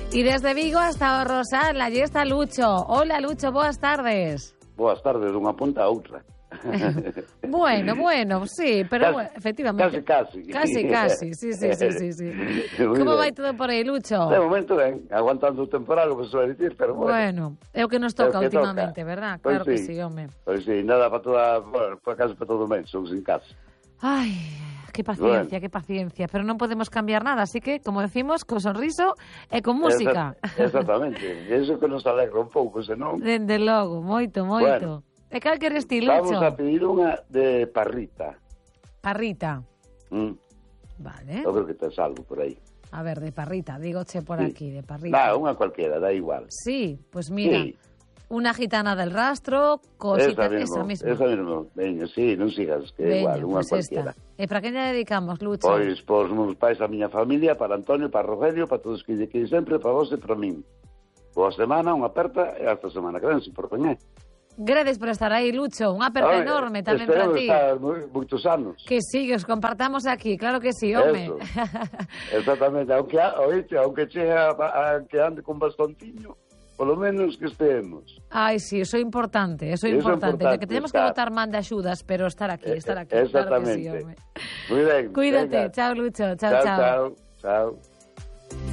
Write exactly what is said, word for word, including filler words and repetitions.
E desde Vigo hasta o Rosal, allí está Lucho. Hola, Lucho, boas tardes. Boas tardes, dunha punta a outra. Bueno, bueno, sí, pero casi, bueno, efectivamente. Casi, casi. Casi, casi, sí, sí, sí, sí, sí. Como vai todo por aí, Lucho? De momento ben, aguantando o temporal, como se suele dicir, pero bueno. Bueno, é o que nos toca que últimamente, toca. verdad? Pois Claro que sí, sí, home. Pois sí, nada para toda, bueno, para casa para todo o mes, somos en casa. Ai, que paciencia, Bueno. que paciencia, pero non podemos cambiar nada, así que, como decimos, co sorriso e con música. Exact, exactamente, eso que nos alegra un pouco, senón... Dende logo, moito, moito. Bueno. E cal queres ti, Lucho? Vamos a pedir unha de parrita. Parrita. Mm. Vale. Eu creo que tes algo por aí. A ver, de parrita, digoche por Sí. aquí, de parrita. Nah, unha cualquiera, da igual. Sí, pues mira, Sí. una gitana del rastro, cosita, esa, Esa mismo, misma. esa mismo. Veña, sí, non sigas, que é Veña, igual, unha pues cualquiera. esta. E para quen lle dedicamos, Lucho? Pois, por os meus pais, a miña familia, para Antonio, para Rogelio, para todos que lle queren sempre, para vos e para min. Boa semana, unha aperta, e hasta semana que ven, se por ben, eh? Gracias por estar aí, Lucho. Unha aperta Oye, enorme tamén para esperemos ti. estar moi- moitos anos. Que sí, que os compartamos aquí, claro que sí, home. Eso. Exactamente, aunque, oíste, aunque chegue a, a, que ande con bastonciño, polo menos que estemos. Ai, sí, eso é importante, eso é Eso é importante. importante, Que tenemos que estar. botar man de axudas, pero estar aquí, Eh, estar aquí. Exactamente. Claro que sí, home. Muy ben. Cuídate, venga. chao, Lucho, chao, Chao, chao. chao. Chao.